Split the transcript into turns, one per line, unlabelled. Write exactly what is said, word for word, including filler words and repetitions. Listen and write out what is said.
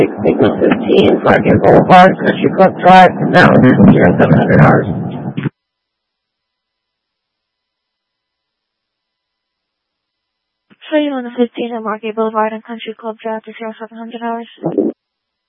Signal fifteen, Market Boulevard, Country Club Drive, Mountain, zero seven hundred hours.
Train one fifteen at Market Boulevard and Country Club Drive to zero seven hundred hours.